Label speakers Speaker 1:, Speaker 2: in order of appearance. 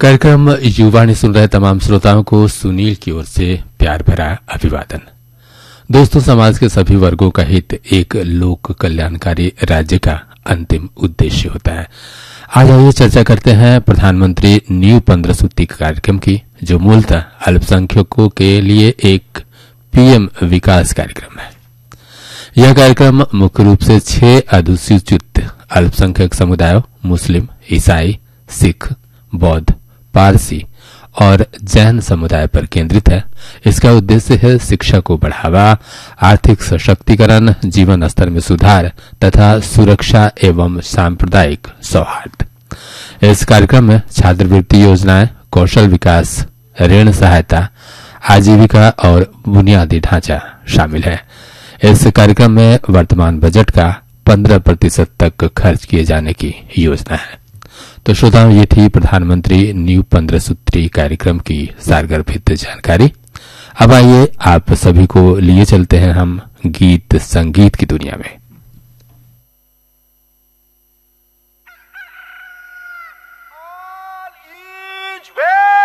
Speaker 1: कार्यक्रम युवाणी सुन रहे तमाम श्रोताओं को सुनील की ओर से प्यार भरा अभिवादन। दोस्तों, समाज के सभी वर्गों का हित एक लोक कल्याणकारी राज्य का अंतिम उद्देश्य होता है। आज आइए चर्चा करते हैं प्रधानमंत्री न्यू 15 सूत्री कार्यक्रम की, जो मूलतः अल्पसंख्यकों के लिए एक पीएम विकास कार्यक्रम है। यह कार्यक्रम मुख्य रूप से 6 अनुसूचित अल्पसंख्यक समुदायों मुस्लिम, ईसाई, सिख, बौद्ध, पारसी और जैन समुदाय पर केंद्रित है। इसका उद्देश्य है शिक्षा को बढ़ावा, आर्थिक सशक्तिकरण, जीवन स्तर में सुधार तथा सुरक्षा एवं सांप्रदायिक सौहार्द। इस कार्यक्रम में छात्रवृत्ति योजनाएं, कौशल विकास, ऋण सहायता, आजीविका और बुनियादी ढांचा शामिल है। इस कार्यक्रम में वर्तमान बजट का 15% तक खर्च किए जाने की योजना है। तो श्रोताओं, ये थी प्रधानमंत्री न्यू 15 सूत्री कार्यक्रम की सारगर्भित जानकारी। अब आइए आप सभी को लिए चलते हैं हम गीत संगीत की दुनिया में।